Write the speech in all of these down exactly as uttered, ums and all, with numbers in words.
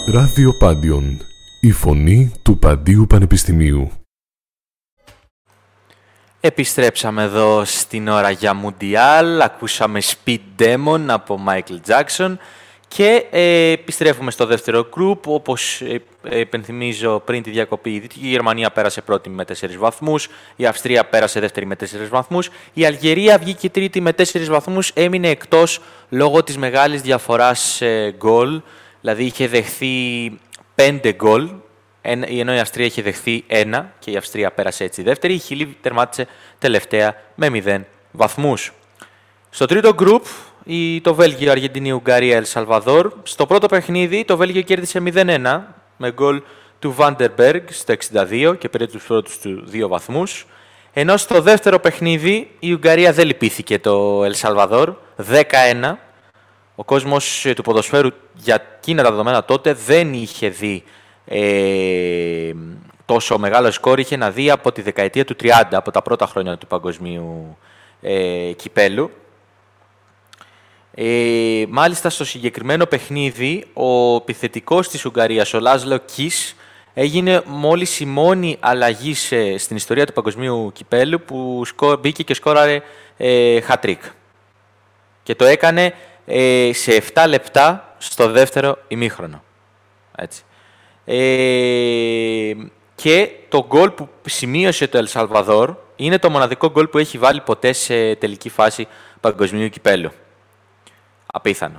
Ραδιοπάντιον, η φωνή του Παντίου Πανεπιστημίου. Επιστρέψαμε εδώ στην ώρα για Μουντιάλ, ακούσαμε Speed Demon από Michael Jackson και ε, επιστρέφουμε στο δεύτερο group. Όπως ε, ε, επενθυμίζω πριν τη διακοπή, η Δυτική Γερμανία πέρασε πρώτη με τέσσερις βαθμούς, η Αυστρία πέρασε δεύτερη με τέσσερις βαθμούς, η Αλγερία βγήκε τρίτη με τέσσερις βαθμούς, έμεινε εκτός λόγω της μεγάλης διαφοράς ε, γκολ, δηλαδή είχε δεχθεί πέντε γκολ, ενώ η Αυστρία είχε δεχθεί ένα και η Αυστρία πέρασε έτσι δεύτερη. Η Χιλή τερμάτισε τελευταία με μηδέν βαθμούς. Στο τρίτο γκρουπ, το Βέλγιο, Αργεντινή, Ουγγαρία, Ελ Σαλβαδόρ. Στο πρώτο παιχνίδι το Βέλγιο κέρδισε μηδέν ένα με γκολ του Βάντερμπεργκ στο εξήντα δύο και πήρε τους πρώτους του δύο βαθμούς. Ενώ στο δεύτερο παιχνίδι η Ουγγαρία δεν λυπήθηκε το Ελ Σαλβαδόρ, δέκα ένα. Ο κόσμος του ποδοσφαίρου για εκείνα τα δεδομένα τότε δεν είχε δει Ε, τόσο μεγάλο σκόρ, είχε να δει από τη δεκαετία του τριάντα, από τα πρώτα χρόνια του παγκοσμίου ε, κυπέλου. Ε, μάλιστα στο συγκεκριμένο παιχνίδι ο επιθετικός της Ουγγαρίας, ο Λάζλο Κις, έγινε μόλις η μόνη αλλαγή σε, στην ιστορία του παγκοσμίου κυπέλου που σκο, μπήκε και σκόραρε ε, hat-trick. Και το έκανε ε, σε επτά λεπτά στο δεύτερο ημίχρονο. Έτσι. Ε, και το γκολ που σημείωσε το Ελ Σαλβαδόρ είναι το μοναδικό γκολ που έχει βάλει ποτέ σε τελική φάση παγκοσμίου κυπέλου. Απίθανο.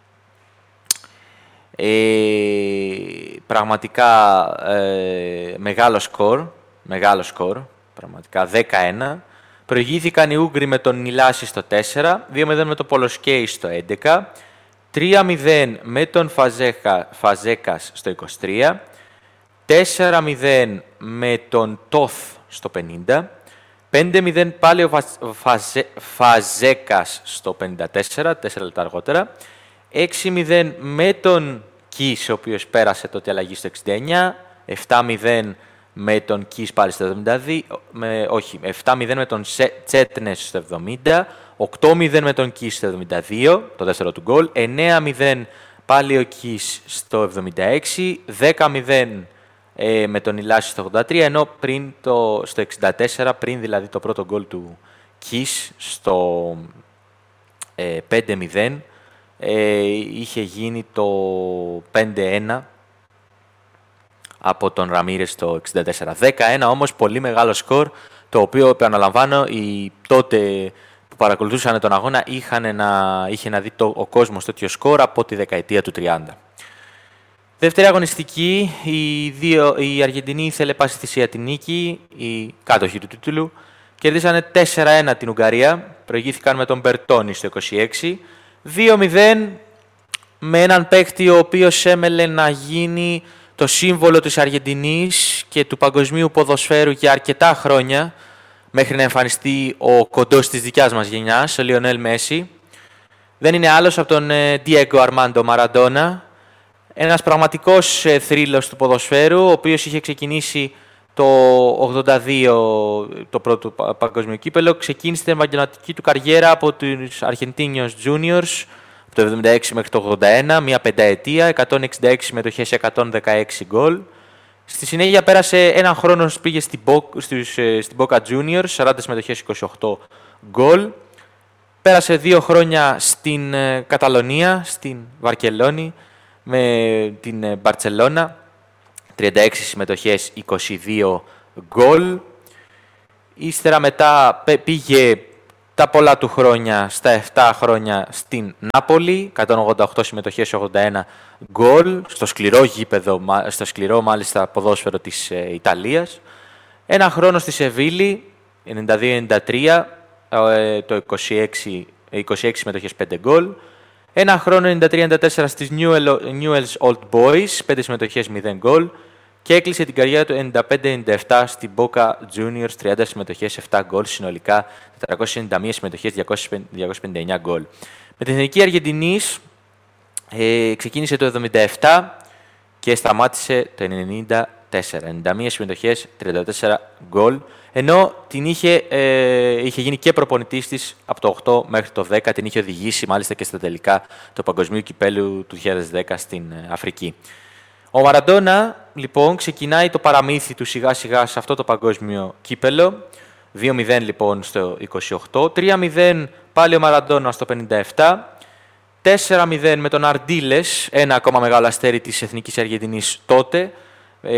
Ε, πραγματικά ε, μεγάλο σκορ, μεγάλο σκορ, πραγματικά δέκα ένα. Προηγήθηκαν οι Ούγγροι με τον Νιλάση στο τέσσερα, δύο μηδέν με τον Πολοσκέι στο έντεκα, τρία μηδέν με τον Φαζέκα, Φαζέκας στο είκοσι τρία, τέσσερα μηδέν με τον Τόθ στο πενήντα, πέντε μηδέν πάλι ο Φαζε, Φαζέκας στο πενήντα τέσσερα, τέσσερα λεπτά αργότερα, έξι μηδέν με τον Κις, ο οποίος πέρασε τότε αλλαγή στο εξήντα εννιά, επτά μηδέν με τον Κις πάλι στο εβδομήντα δύο, με, όχι, επτά μηδέν με τον Τσέτνες στο εβδομήντα, οκτώ μηδέν με τον Κις στο εβδομήντα δύο, το δεύτερο του γκολ, εννέα μηδέν πάλι ο Κις στο εβδομήντα έξι, δέκα μηδέν ε, με τον Ιλάση στο ογδόντα τρία, ενώ πριν το, στο εξήντα τέσσερα, πριν δηλαδή το πρώτο γκολ του Κις στο ε, πέντε μηδέν, ε, είχε γίνει το πέντε ένα από τον Ραμίρες στο εξήντα τέσσερα. δέκα ένα όμως, πολύ μεγάλο σκορ, το οποίο επαναλαμβάνω, οι τότε που παρακολουθούσαν τον αγώνα είχαν να, είχε να δει το, ο κόσμος τέτοιο σκορ από τη δεκαετία του τριάντα. Δεύτερη αγωνιστική, η, δύο, η Αργεντινή ήθελε πάση θυσία την νίκη, οι κάτοχοι του τίτλου, κερδίσανε τέσσερα ένα την Ουγγαρία, προηγήθηκαν με τον Μπερτόνι στο είκοσι έξι, δύο μηδέν με έναν παίκτη ο οποίος έμελε να γίνει το σύμβολο της Αργεντινής και του παγκοσμίου ποδοσφαίρου για αρκετά χρόνια, μέχρι να εμφανιστεί ο κοντός της δικιάς μας γενιάς, ο Λιονέλ Μέση. Δεν είναι άλλος από τον Διέγκο Αρμάντο Μαραντόνα, ένας πραγματικός θρύλος του ποδοσφαίρου, ο οποίος είχε ξεκινήσει το ογδόντα δύο το πρώτο παγκοσμίο κύπελο, ξεκίνησε την επαγγελματική του καριέρα από τους Αρχεντίνιους Juniors, από το εβδομήντα έξι μέχρι το ογδόντα ένα, μια πενταετία, εκατόν εξήντα έξι συμμετοχές, εκατόν δεκαέξι γκολ. Στη συνέχεια πέρασε έναν χρόνο, πήγε στην Boca Juniors, σαράντα συμμετοχές, είκοσι οκτώ γκολ. Πέρασε δύο χρόνια στην Καταλωνία, στην Βαρκελόνη, με την Μπαρτσελώνα, τριάντα έξι συμμετοχές, είκοσι δύο γκολ. Ύστερα μετά πήγε τα πολλά του χρόνια, στα επτά χρόνια στην Νάπολη, εκατόν ογδόντα οκτώ συμμετοχές, ογδόντα ένα γκολ, στο σκληρό γήπεδο, στο σκληρό μάλιστα ποδόσφαιρο της ε, Ιταλίας. Ένα χρόνο στη Σεβίλη, ενενήντα δύο ενενήντα τρία, ε, το είκοσι έξι, είκοσι έξι συμμετοχές, πέντε γκολ. Ένα χρόνο ενενήντα τρία ενενήντα τέσσερα στις Newell's Old Boys, πέντε συμμετοχές, μηδέν γκολ. Και έκλεισε την καριέρα του ενενήντα πέντε ενενήντα επτά στην Boca Juniors, τριάντα συμμετοχές, επτά γκολ, συνολικά τετρακόσιες ενενήντα μία συμμετοχές, διακόσιες πενήντα εννέα γκολ. Με την Εθνική Αργεντινής ε, ξεκίνησε το εβδομήντα επτά και σταμάτησε το ενενήντα τέσσερα, ενενήντα μία συμμετοχές, τριάντα τέσσερα γκολ, ενώ την είχε, ε, είχε γίνει και προπονητής της από το οκτώ μέχρι το δέκα, την είχε οδηγήσει μάλιστα και στα τελικά του Παγκοσμίου Κυπέλου του δύο χιλιάδες δέκα στην Αφρική. Ο Μαραντόνα, λοιπόν, ξεκινάει το παραμύθι του σιγά-σιγά σε αυτό το παγκόσμιο κύπελο. δύο μηδέν λοιπόν στο είκοσι οκτώ, τρία μηδέν πάλι ο Μαραντόνα στο πενήντα επτά, τέσσερα μηδέν με τον Αρντίλες, ένα ακόμα μεγάλο αστέρι της Εθνικής Αργεντινής τότε. Ε,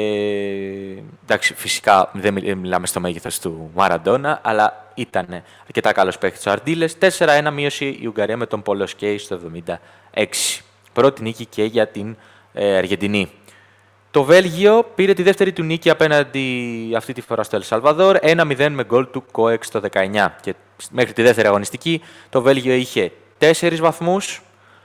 εντάξει, φυσικά δεν μιλάμε στο μέγεθος του Μαραντόνα, αλλά ήταν αρκετά καλός παίκτης ο Αρντίλες. τέσσερα ένα μείωση η Ουγγαρία με τον Πολοσκέι στο εβδομήντα έξι. Πρώτη νίκη και για την ε, Αργεντινή. Το Βέλγιο πήρε τη δεύτερη του νίκη απέναντι αυτή τη φορά στο Ελ Σαλβαδόρ, ένα μηδέν με γκολ του Κόεξ στο δεκαεννιά. Και μέχρι τη δεύτερη αγωνιστική το Βέλγιο είχε τέσσερις βαθμούς,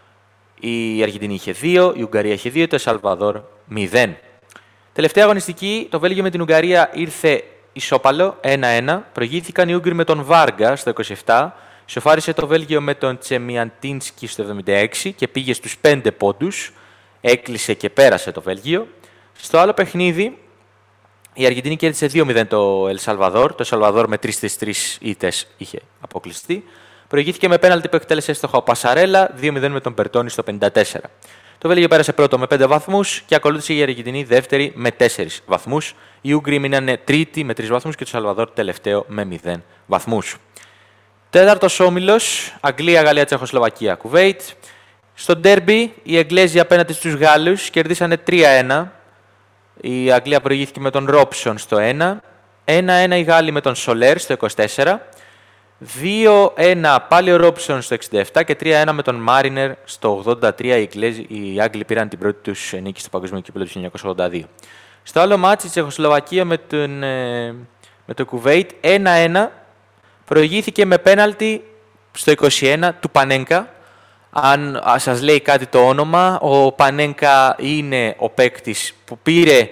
η Αργεντινή είχε δύο, η Ουγγαρία είχε δύο, το Ελ Σαλβαδόρ μηδέν. Τελευταία αγωνιστική, το Βέλγιο με την Ουγγαρία ήρθε ισόπαλο, ένα ένα. Προηγήθηκαν οι Ούγγροι με τον Βάργα στο είκοσι επτά. Ισοφάρισε το Βέλγιο με τον Τσεμιαντίνσκι στο εβδομήντα έξι και πήγε στους πέντε πόντους. Έκλεισε και πέρασε το Βέλγιο. Στο άλλο παιχνίδι, η Αργεντινή κέρδισε δύο μηδέν το Ελ Σαλβαδόρ. Το Ελ Σαλβαδόρ με τρεις τρεις ήττες είχε αποκλειστεί. Προηγήθηκε με πέναλτι που εκτέλεσε στο Πασαρέλα, δύο μηδέν με τον Περτόνι στο πενήντα τέσσερα. Το Βέλγιο πέρασε πρώτο με πέντε βαθμούς και ακολούθησε η Αργεντινή δεύτερη με τέσσερις βαθμούς. Οι Ούγγροι μείνανε τρίτη με τρεις βαθμούς και το Σαλβαδόρ τελευταίο με μηδέν βαθμούς. Τέταρτος όμιλος, Αγγλία, Γαλλία, Τσεχοσλοβακία, Κουβέιτ. Στο ντέρμπι, οι Εγγλέζοι απέναντι στους Γάλλους κερδίσανε τρία ένα. Η Αγγλία προηγήθηκε με τον Ρόψον στο ένα. ένα ένα οι Γάλλοι με τον Σολέρ στο είκοσι τέσσερα. δύο ένα πάλι ο Ρόψον στο εξήντα επτά και τρία ένα με τον Μάρινερ στο ογδόντα τρία. Οι, Εγγλέζοι, οι Άγγλοι πήραν την πρώτη τους νίκη στο παγκόσμιο κύπελλο του χίλια εννιακόσια ογδόντα δύο. Στο άλλο μάτσι, η Τσεχοσλοβακία με, τον, με το Κουβέιτ ένα ένα. Προηγήθηκε με πέναλτι στο είκοσι ένα του Πανένκα. Αν σας λέει κάτι το όνομα, ο Πανένκα είναι ο παίκτης που πήρε,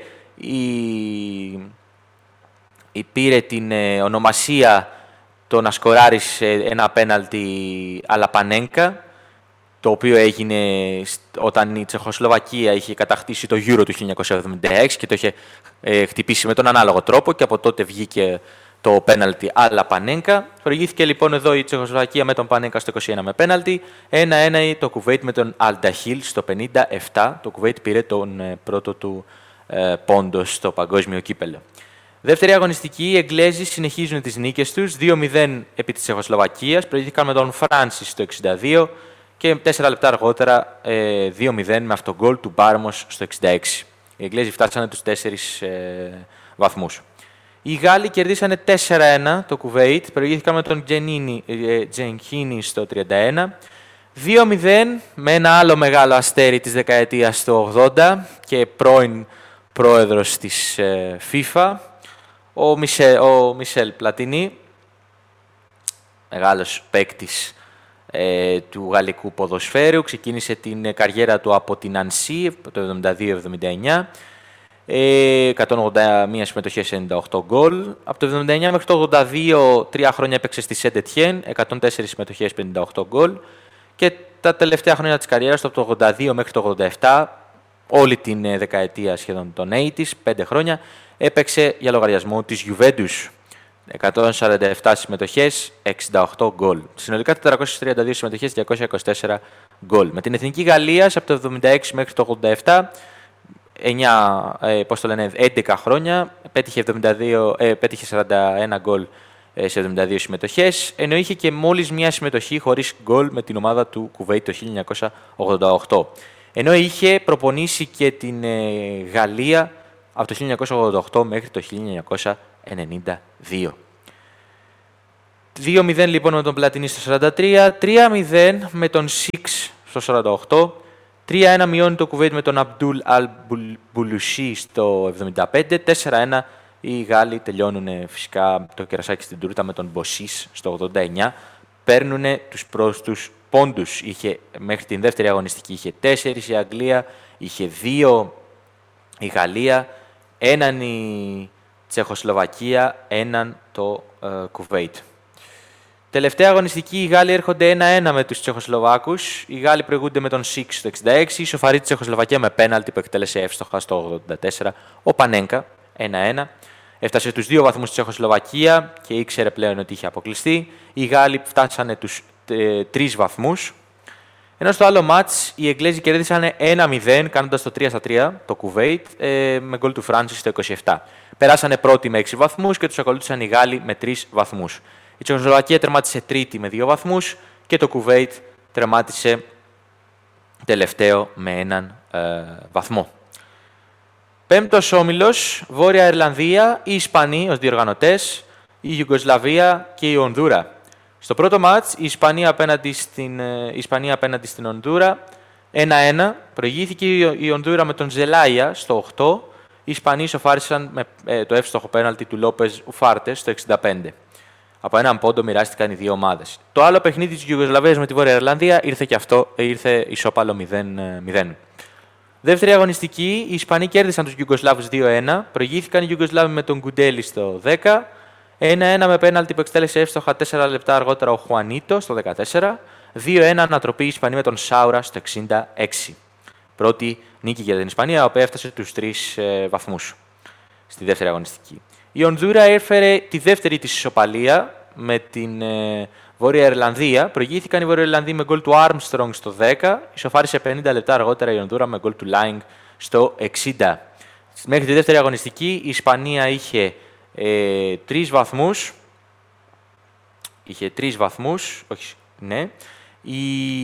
η, πήρε την ε, ονομασία το να σκοράρει σε ένα πέναλτι αλλά Πανένκα, το οποίο έγινε όταν η Τσεχοσλοβακία είχε κατακτήσει το Euro του χίλια εννιακόσια εβδομήντα έξι και το είχε ε, χτυπήσει με τον ανάλογο τρόπο και από τότε βγήκε το πέναλτι αλλά Πανένκα. Προηγήθηκε λοιπόν εδώ η Τσεχοσλοβακία με τον Πανένκα στο είκοσι ένα με πέναλτι. ένα ένα το Κουβέιτ με τον Αλνταχίλ στο πενήντα επτά. Το Κουβέιτ πήρε τον ε, πρώτο του ε, πόντο στο παγκόσμιο κύπελλο. Δεύτερη αγωνιστική, οι Εγγλέζοι συνεχίζουν τις νίκες τους. δύο μηδέν επί της Τσεχοσλοβακίας. Προηγήθηκαν με τον Φράνσις στο εξήντα δύο και τέσσερα λεπτά αργότερα ε, δύο μηδέν με αυτογκόλ του Μπάρμος στο εξήντα έξι. Οι Εγγλέζοι φτάσανε τους τέσσερις ε, βαθμούς. Οι Γάλλοι κερδίσανε τέσσερα ένα το Κουβέιτ, προηγήθηκαν με τον Τζενκίνι στο τριάντα ένα. δύο μηδέν με ένα άλλο μεγάλο αστέρι της δεκαετίας του ογδόντα και πρώην πρόεδρος της ε, FIFA, ο, Μισελ, ο Μισελ Πλατινί, μεγάλος παίκτης ε, του γαλλικού ποδοσφαίρου. Ξεκίνησε την καριέρα του από την Ανσί το εβδομήντα δύο εβδομήντα εννιά. εκατόν ογδόντα μία συμμετοχές, ενενήντα οκτώ γκολ. Από το εβδομήντα εννιά μέχρι το ογδόντα δύο, τρία χρόνια έπαιξε στη Σεντ-Ετιέν, εκατόν τέσσερα συμμετοχές, πενήντα οκτώ γκολ. Και τα τελευταία χρόνια της καριέρας του, από το ογδόντα δύο μέχρι το ογδόντα επτά, όλη την δεκαετία σχεδόν των ογδόντα, πέντε χρόνια, έπαιξε για λογαριασμό της Juventus. εκατόν σαράντα επτά συμμετοχές, εξήντα οκτώ γκολ. Συνολικά τετρακόσιες τριάντα δύο συμμετοχές, διακόσια είκοσι τέσσερα γκολ. Με την Εθνική Γαλλίας από το εβδομήντα έξι μέχρι το ογδόντα επτά, εννιά, ε, πώς το λένε, έντεκα χρόνια, πέτυχε, εβδομήντα δύο, ε, πέτυχε σαράντα ένα γκολ ε, σε εβδομήντα δύο συμμετοχές, ενώ είχε και μόλις μία συμμετοχή χωρίς γκολ με την ομάδα του Κουβέιτ το χίλια εννιακόσια ογδόντα οκτώ. Ενώ είχε προπονήσει και την ε, Γαλλία από το χίλια εννιακόσια ογδόντα οκτώ μέχρι το χίλια εννιακόσια ενενήντα δύο. δύο μηδέν λοιπόν με τον Πλατινί στο σαράντα τρία, τρία μηδέν με τον Σίξ στο σαράντα οκτώ, τρία ένα μειώνει το Κουβέιτ με τον Αμπτούλ Αλ Μπουλουσί στο εβδομήντα πέντε, τέσσερα ένα οι Γάλλοι τελειώνουν φυσικά το κερασάκι στην τούρτα με τον Μποσίς στο ογδόντα εννιά, παίρνουν τους πρώτους πόντους. Είχε, μέχρι την δεύτερη αγωνιστική είχε τέσσερις η Αγγλία, είχε δύο η Γαλλία, έναν η Τσεχοσλοβακία, έναν το ε, Κουβέιτ. Τελευταία αγωνιστική, οι Γάλλοι έρχονται ένα ένα με τους Τσεχοσλοβάκους. Οι Γάλλοι προηγούνται με τον Σίξ στο εξήντα έξι. Ισοφαρεί τη Τσεχοσλοβακία με πέναλτι που εκτέλεσε εύστοχα στο ογδόντα τέσσερα. Ο Πανένκα, ένα ένα. Έφτασε στους δύο βαθμούς της Τσεχοσλοβακία και ήξερε πλέον ότι είχε αποκλειστεί. Οι Γάλλοι φτάσανε τους ε, τρεις βαθμούς. Ενώ στο άλλο μάτς οι Εγγλέζοι κέρδισαν ένα μηδέν κάνοντας το τρία στα τρία το Κουβέιτ ε, με γκολ του Φράνσις στο είκοσι επτά. Περάσανε πρώτοι με έξι βαθμούς και τους ακολούθησαν οι Γάλλοι με τρεις βαθμούς. Η Τσεχοσλοβακία τερμάτισε τρίτη με δύο βαθμούς και το Κουβέιτ τερμάτισε τελευταίο με έναν ε, βαθμό. Πέμπτος όμιλος, Βόρεια Ιρλανδία, οι Ισπανοί ως διοργανωτές, η Ιουγκοσλαβία και η Ονδούρα. Στο πρώτο μάτς, η Ισπανία απέναντι στην, η Ισπανία απέναντι στην Ονδούρα ένα ένα. Προηγήθηκε η Ονδούρα με τον Ζελάια στο οκτώ. Οι Ισπανοί ισοφάρισαν με ε, το εύστοχο πέναλτι του Λόπεζ Ουφάρτε στο εξήντα πέντε. Από έναν πόντο μοιράστηκαν οι δύο ομάδες. Το άλλο παιχνίδι της Ιουγκοσλαβίας με τη Βόρεια Ιρλανδία ήρθε και αυτό, ήρθε ισόπαλο μηδέν μηδέν. Δεύτερη αγωνιστική, οι Ισπανοί κέρδισαν τους Ιουγκοσλάβους δύο ένα. Προηγήθηκαν οι Ιουγκοσλάβοι με τον Κουντέλη στο δέκα. ένα ένα με πέναλτι που εκτέλεσε εύστοχα τέσσερα λεπτά αργότερα ο Χουανίτο στο δεκατέσσερα. δύο ένα ανατροπή Ισπανοί με τον Σάουρα στο εξήντα έξι. Πρώτη νίκη για την Ισπανία, η οποία έφτασε τους τρεις ε, βαθμούς στη δεύτερη αγωνιστική. Η Ονδούρα έφερε τη δεύτερη της ισοπαλία με την ε, Βόρεια Ιρλανδία. Προηγήθηκαν οι Βόρεια Ιρλανδοί με γκολ του Άρμστρονγκ στο δέκα. Ισοφάρισε πενήντα λεπτά αργότερα η Ονδούρα με γκολ του Λάινγκ στο εξήντα. Μέχρι τη δεύτερη αγωνιστική η Ισπανία είχε ε, τρεις βαθμούς. Είχε τρεις βαθμούς. Όχι, ναι. Η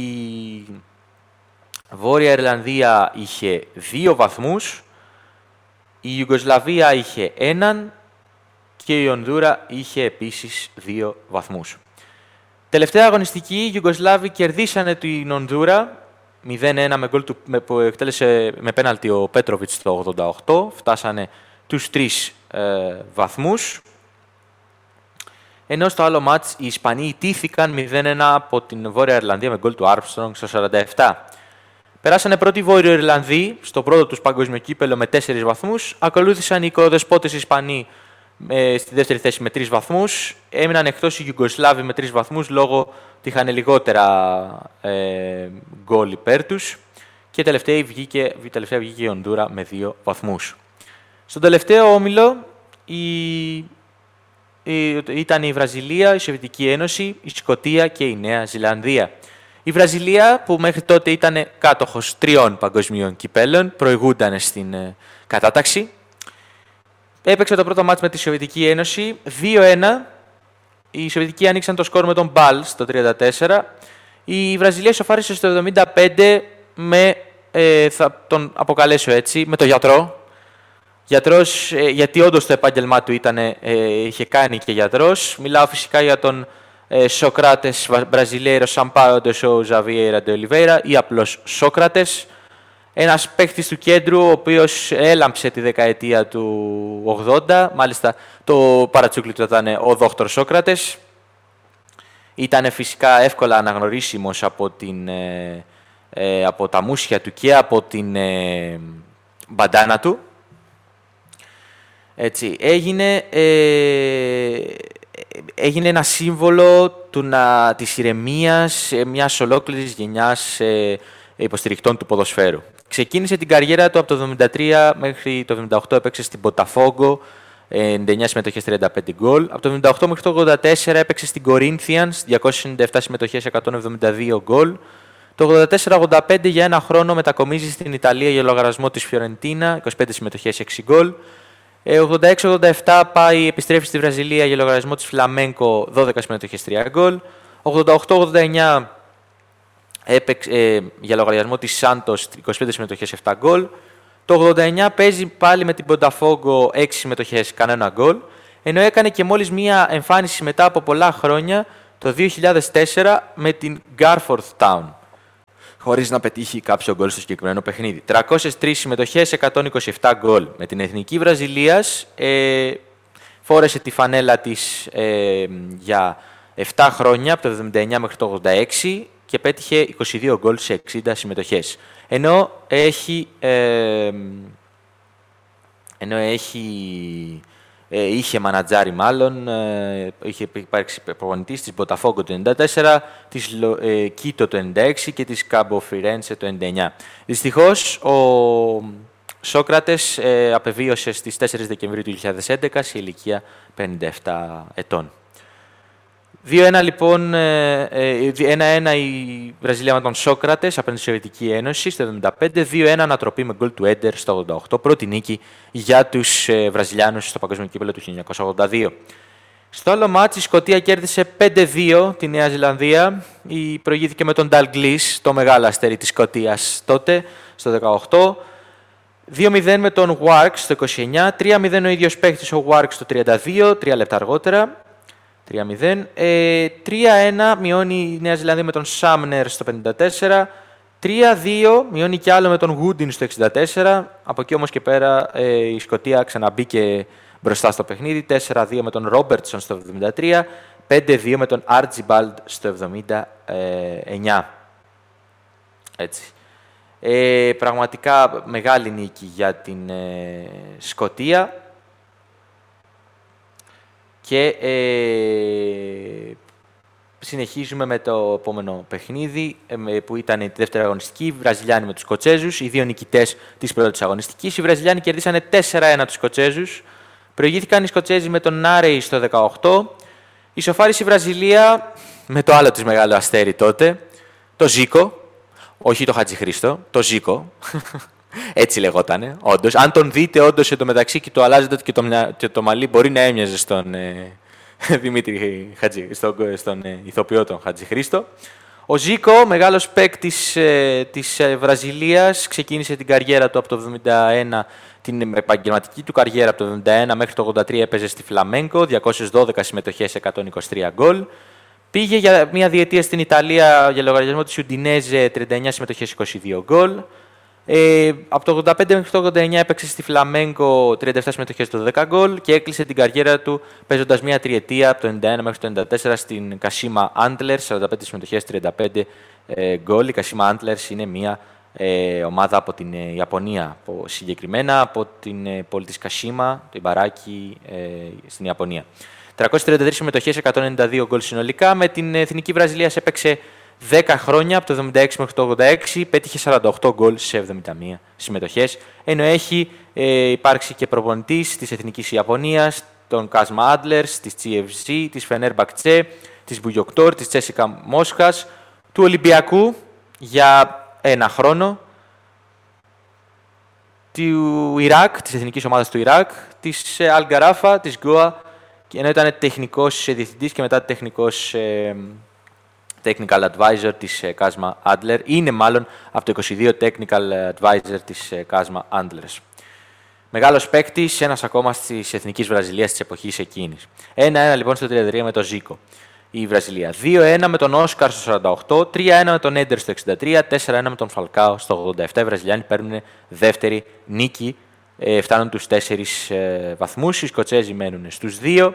Βόρεια Ιρλανδία είχε δύο βαθμούς. Η Ιουγκοσλαβία είχε έναν. Και η Ονδούρα είχε επίσης δύο βαθμούς. Τελευταία αγωνιστική, οι Ιουγκοσλάβοι κερδίσανε την Ονδούρα μηδέν ένα με γκολ του, με, που εκτέλεσε με πέναλτι ο Πέτροβιτς στο ογδόντα οκτώ. Φτάσανε τους τρεις ε, βαθμούς. Ενώ στο άλλο μάτς οι Ισπανοί ιτήθηκαν μηδέν ένα από την Βόρεια Ιρλανδία με γκολ του Άρμστρονγκ στο σαράντα επτά. Περάσανε πρώτοι Βόρειο Ιρλανδοί στο πρώτο τους παγκόσμιο κύπελο με τέσσερις βαθμούς. Ακολούθησαν οι οικοδεσπότες Ισπανοί ε, στη δεύτερη θέση με τρεις βαθμούς. Έμειναν εκτός οι Ιουγκοσλάβοι με τρεις βαθμούς λόγω ότι είχαν λιγότερα ε, γκολ υπέρ τους. Και τελευταία βγήκε, τελευταία βγήκε η Ονδούρα με δύο βαθμούς. Στον τελευταίο όμιλο η, η, ήταν η Βραζιλία, η Σοβιετική Ένωση, η Σκωτία και η Νέα Ζηλανδία. Η Βραζιλία, που μέχρι τότε ήταν κάτοχος τριών παγκοσμίων κυπέλων, προηγούνταν στην ε, κατάταξη. Έπαιξε το πρώτο μάτς με τη Σοβιετική Ένωση, δύο ένα. Οι Σοβιετικοί άνοιξαν το σκορ με τον Μπάλ στο τριάντα τέσσερα. Η Βραζιλία ισοφάρισε στο εβδομήντα πέντε με, ε, θα τον αποκαλέσω έτσι, με τον γιατρό. Γιατρός, ε, γιατί όντως το επάγγελμά του ήταν, ε, είχε κάνει και γιατρός. Μιλάω φυσικά για τον ε, Σοκράτες Μπραζιλέιρο Σαμπάο Ντεσό Ζαβιέρα ντε Ολιβέιρα ή απλώς Σόκρατες. Ένας παίκτης του κέντρου, ο οποίος έλαμψε τη δεκαετία του ογδόντα. Μάλιστα, το παρατσούκλι του ήταν ο Δόκτωρ Σόκρατες. Ήταν φυσικά εύκολα αναγνωρίσιμος από, την, ε, ε, από τα μουσια του και από την ε, μπαντάνα του. Έτσι, έγινε, ε, έγινε ένα σύμβολο του να, της ηρεμίας ε, μιας ολόκληρης γενιάς ε, υποστηρικτών του ποδοσφαίρου. Ξεκίνησε την καριέρα του από το εβδομήντα τρία μέχρι το εβδομήντα οκτώ, έπαιξε στην Ποταφόγκο, ενενήντα εννιά συμμετοχές, τριάντα πέντε γκολ. Από το εβδομήντα οκτώ μέχρι το ογδόντα τέσσερα έπαιξε στην Corinthians, διακόσιες ενενήντα επτά συμμετοχές, εκατόν εβδομήντα δύο γκολ. Το ογδόντα τέσσερα ογδόντα πέντε για ένα χρόνο μετακομίζει στην Ιταλία για λογαριασμό της Φιωρεντίνα, είκοσι πέντε συμμετοχές, έξι γκολ. ογδόντα έξι ογδόντα επτά πάει, επιστρέφει στη Βραζιλία για λογαριασμό της Φλαμένκο, δώδεκα συμμετοχές, τρία γκολ. ογδόντα οκτώ ογδόντα εννιά έπαιξε ε, για λογαριασμό της Σάντος, είκοσι πέντε συμμετοχές, επτά γκολ. Το ογδόντα εννιά παίζει πάλι με την Πονταφόγκο, έξι συμμετοχές, κανένα γκολ. Ενώ έκανε και μόλις μία εμφάνιση μετά από πολλά χρόνια, το δύο χιλιάδες τέσσερα, με την Garforth Town, χωρίς να πετύχει κάποιο γκολ στο συγκεκριμένο παιχνίδι. τριακόσιες τρεις συμμετοχές, εκατόν είκοσι επτά γκολ. Με την Εθνική Βραζιλίας ε, φόρεσε τη φανέλα της ε, για επτά χρόνια, από το εβδομήντα εννιά μέχρι το ογδόντα έξι, και πέτυχε είκοσι δύο γκολ σε εξήντα συμμετοχές. Ενώ έχει, ε, ενώ έχει ε, είχε μανατζάρι μάλλον, ε, είχε υπάρξει προπονητής της Μποταφόγκο το ενενήντα τέσσερα, της ε, Κίτο το ενενήντα έξι και της Κάμπο Φιρέντσε το ενενήντα εννιά. Δυστυχώς, ο Σόκρατες ε, απεβίωσε στις τέσσερις Δεκεμβρίου του δύο χιλιάδες έντεκα σε ηλικία πενήντα επτά ετών. δύο ένα λοιπόν, ένα ένα η Βραζιλία με τον Σόκρατες απέναντι στη Σοβιετική Ένωση στο εβδομήντα πέντε, δύο ένα ανατροπή με γκολ του Έντερ στο ογδόντα οκτώ, πρώτη νίκη για τους Βραζιλιάνους στο Παγκόσμιο Κύπελλο του χίλια εννιακόσια ογδόντα δύο. Στο άλλο μάτς η Σκωτία κέρδισε πέντε δύο τη Νέα Ζηλανδία, η προηγήθηκε με τον Νταλγκλής, το μεγάλο αστέρι της Σκωτίας τότε, στο δεκαοκτώ. δύο μηδέν με τον Wark στο είκοσι εννιά, τρία μηδέν ο ίδιος παίκτης ο Wark στο τριάντα δύο, τρία λεπτά αργότερα. τρία μηδέν. Ε, τρία ένα μειώνει η Νέα Ζηλανδία με τον Σάμνερ στο πενήντα τέσσερα. τρία δύο μειώνει κι άλλο με τον Γούντιν στο εξήντα τέσσερα. Από εκεί όμως και πέρα ε, η Σκωτία ξαναμπήκε μπροστά στο παιχνίδι. τέσσερα δύο με τον Ρόμπερτσον στο εβδομήντα τρία. πέντε δύο με τον Άρτζιμπαλντ στο εβδομήντα εννιά. Έτσι. Ε, πραγματικά μεγάλη νίκη για την ε, Σκωτία. Και ε, συνεχίζουμε με το επόμενο παιχνίδι ε, που ήταν τη δεύτερη αγωνιστική, οι Βραζιλιάνοι με τους Σκοτσέζους, οι δύο νικητές της πρώτης αγωνιστικής. Οι Βραζιλιάνοι κερδίσανε τέσσερα ένα τους Σκοτσέζους, προηγήθηκαν οι Σκοτσέζοι με τον Νάρεϊ στο δεκαοκτώ, ισοφάρισε η Βραζιλία με το άλλο της μεγάλο αστέρι τότε, το Ζίκο, όχι το Χατζηχρήστο, το Ζίκο. Έτσι λεγότανε, όντως. Αν τον δείτε όντως εντωμεταξύ και το αλλάζετε και το, και το μαλλί, μπορεί να έμοιαζε στον ε, Δημήτρη Χατζη, στον, στον ε, ηθοποιό τον Χατζηχρήστο. Ο Ζίκο, μεγάλος παίκτης ε, της ε, Βραζιλίας, ξεκίνησε την καριέρα του από το εβδομήντα ένα, την επαγγελματική του καριέρα από το εβδομήντα ένα μέχρι το ογδόντα τρία έπαιζε στη Φλαμέγκο, διακόσιες δώδεκα συμμετοχές, εκατόν είκοσι τρία γκολ. Πήγε για μια διετία στην Ιταλία για λογαριασμό της Ουντινέζε, τριάντα εννιά συμμετοχές, είκοσι δύο γκολ. Ε, από το ογδόντα πέντε μέχρι το ογδόντα εννιά έπαιξε στη Φλαμέγκο, τριάντα επτά συμμετοχές, το δέκα γκολ και έκλεισε την καριέρα του παίζοντας μια τριετία από το ενενήντα ένα μέχρι το ενενήντα τέσσερα στην Κασίμα Άντλερς, σαράντα πέντε συμμετοχές, τριάντα πέντε ε, γκολ. Η Κασίμα Άντλερς είναι μια ε, ομάδα από την ε, Ιαπωνία, από, συγκεκριμένα από την ε, πόλη της Κασίμα, το Ιμπαράκι ε, στην Ιαπωνία. τριακόσιες τριάντα τρεις συμμετοχές, εκατόν ενενήντα δύο γκολ συνολικά. Με την Εθνική Βραζιλίας έπαιξε δέκα χρόνια, από το εβδομήντα έξι μέχρι το ογδόντα έξι, πέτυχε σαράντα οκτώ γκολ σε εβδομήντα μία συμμετοχές, ενώ έχει ε, υπάρξει και προπονητής της Εθνικής Ιαπωνίας, των Κάσμα Άντλερς, της τζι εφ σι, της Φενέρμπαχτσε, της Μπουγιοκτόρ, της Τσέσικα Μόσχας, του Ολυμπιακού για ένα χρόνο, του Ιράκ, της Εθνικής Ομάδας του Ιράκ, της Αλγκαράφα, της Γκόα, ενώ ήταν τεχνικός διευθυντής και μετά τεχνικός ε, technical advisor της Κάσμα Άντλερ. Είναι μάλλον από το είκοσι δύο technical advisor της Κάσμα Άντλερς. Μεγάλος παίκτης, ένας ακόμα της Εθνικής Βραζιλίας της εποχής εκείνης. ένα ένα λοιπόν στο τριάντα τρία με τον Ζίκο η Βραζιλία. δύο ένα με τον Όσκαρ στο σαράντα οκτώ, τρία ένα με τον Έντερ στο εξήντα τρία, τέσσερα ένα με τον Φαλκάο στο ογδόντα επτά. Οι Βραζιλιάνοι παίρνουν δεύτερη νίκη, ε, φτάνουν τους τέσσερις ε, βαθμούς. Οι Σκοτσέζοι μένουν στους δύο.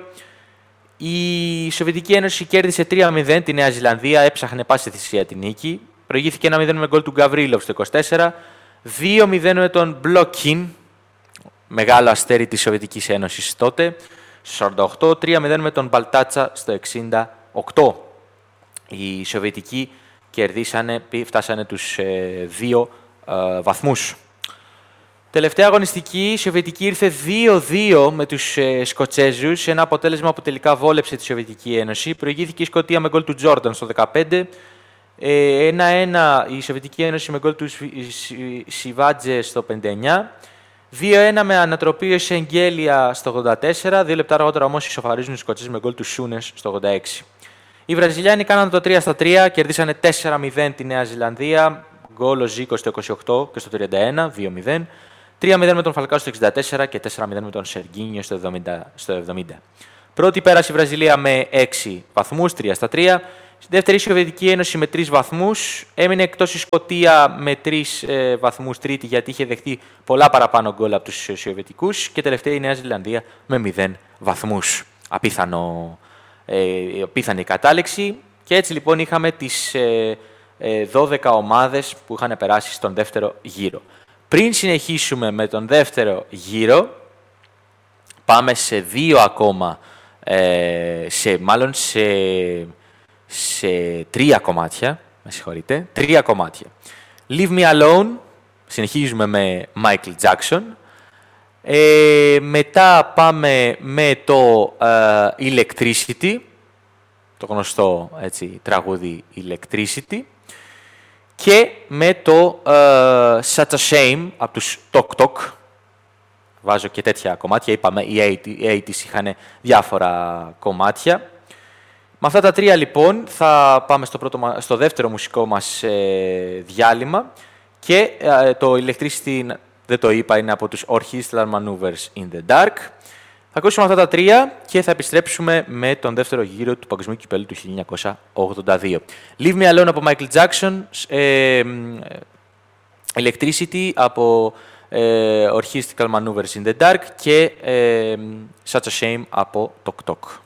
Η Σοβιετική Ένωση κέρδισε τρία μηδέν τη Νέα Ζηλανδία, έψαχνε πάση θυσία την νίκη. Προηγήθηκε ένα μηδέν με γκολ του Γκαβρίλοφ στο είκοσι τέσσερα, δύο μηδέν με τον Μπλόκιν, μεγάλο αστέρι της Σοβιετικής Ένωσης τότε, στο σαράντα οκτώ, τρία μηδέν με τον Μπαλτάτσα στο εξήντα οκτώ. Οι Σοβιετικοί κερδίσανε, φτάσανε τους ε, δύο ε, βαθμούς. Τελευταία αγωνιστική, η Σοβιετική ήρθε δύο δύο με τους ε, Σκοτσέζους, ένα αποτέλεσμα που τελικά βόλεψε τη Σοβιετική Ένωση. Προηγήθηκε η Σκωτία με γκολ του Τζόρνταν στο δεκαπέντε, ένα ένα η Σοβιετική Ένωση με γκολ του Σιβάτζε στο πενήντα εννιά, δύο ένα με ανατροπή ο Σεγγέλια στο ογδόντα τέσσερα, δύο λεπτά αργότερα όμως ισοφαρίζουν οι Σκοτσέζοι με γκολ του Σούνες στο ογδόντα έξι. Οι Βραζιλιάνοι κάναν το τρία στα τρία, κερδίσανε τέσσερα μηδέν τη Νέα Ζηλανδία, γκολ ο Ζίκο στο είκοσι οκτώ και στο τριάντα ένα, δύο μηδέν. τρία μηδέν με τον Φαλκάο στο εξήντα τέσσερα και τέσσερα μηδέν με τον Σεργίνιο στο εβδομήντα. Πρώτη πέρασε η Βραζιλία με έξι βαθμούς, τρία στα τρία. Στη δεύτερη η Σοβιετική Ένωση με τρεις βαθμούς. Έμεινε εκτός η Σκωτία με τρεις ε, βαθμούς τρίτη, γιατί είχε δεχτεί πολλά παραπάνω γκολ από τους Σοβιετικούς. Και τελευταία η Νέα Ζηλανδία με μηδέν βαθμούς. Απίθανο, ε, απίθανη κατάληξη. Και έτσι λοιπόν είχαμε τις ε, ε, δώδεκα ομάδες που είχαν περάσει στον δεύτερο γύρο. Πριν συνεχίσουμε με τον δεύτερο γύρο, πάμε σε δύο ακόμα, ε, σε, μάλλον σε, σε τρία κομμάτια, με συγχωρείτε, τρία κομμάτια. Leave Me Alone, συνεχίζουμε με Michael Jackson, ε, μετά πάμε με το ε, Electricity, το γνωστό έτσι, τραγούδι Electricity, και με το uh, Such a Shame από τους Tok Tok. Βάζω και τέτοια κομμάτια, είπαμε οι ογδόντα είχαν διάφορα κομμάτια. Με αυτά τα τρία λοιπόν θα πάμε στο, πρώτο, στο δεύτερο μουσικό μας ε, διάλειμμα, και ε, το Electricity, δεν το είπα, είναι από τους Orchestral Maneuvers in the Dark. Θα ακούσουμε αυτά τα τρία και θα επιστρέψουμε με τον δεύτερο γύρο του Παγκοσμίου Κυπέλλου του χίλια εννιακόσια ογδόντα δύο. Leave Me Alone από Michael Jackson, ε, Electricity από ε, Orchestral Maneuvers in the Dark και ε, Such a Shame από Tok Tok.